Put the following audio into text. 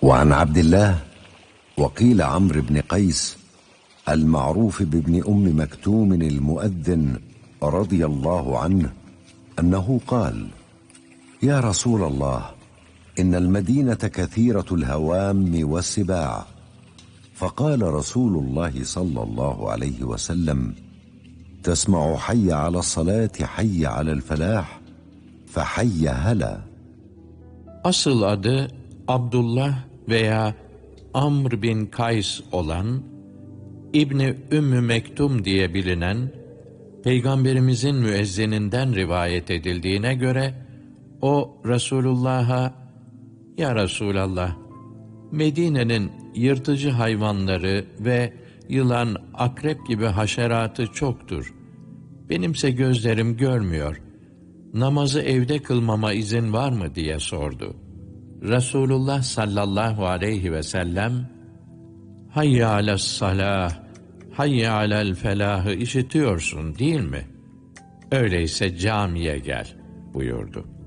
وعن عبد الله وقيل عمرو بن قيس المعروف بابن أم مكتوم المؤذن رضي الله عنه أنه قال: يا رسول الله، إن المدينة كثيرة الهوام والسباع. فقال رسول الله صلى الله عليه وسلم: تسمع حي على الصلاة حي على الفلاح فحي هلا. Asıl adı Abdullah veya Amr bin Kays olan İbni Ümmü Mektum diye bilinen Peygamberimizin müezzininden rivayet edildiğine göre o Resulullah'a "Ya Resulallah, Medine'nin yırtıcı hayvanları ve yılan, akrep gibi haşeratı çoktur. Benimse gözlerim görmüyor. Namazı evde kılmama izin var mı?" diye sordu. Resulullah sallallahu aleyhi ve sellem, "Hayye alessalah, hayye alel felahı işitiyorsun değil mi? Öyleyse camiye gel," buyurdu.